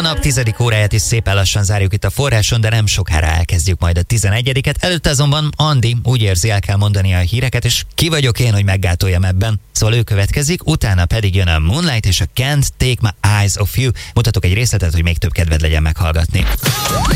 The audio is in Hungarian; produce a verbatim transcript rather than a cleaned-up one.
nap tizedik óráját is szépen lassan zárjuk itt a Forráson, de nem sokára elkezdjük majd a tizenegyediket. Előtte azonban Andi úgy érzi, el kell mondani a híreket, és ki vagyok én, hogy meggátoljam ebben. Szóval ő következik, utána pedig jön a Moonlight és a Can't Take My Eyes Off You. Mutatok egy részletet, hogy még több kedved legyen meghallgatni.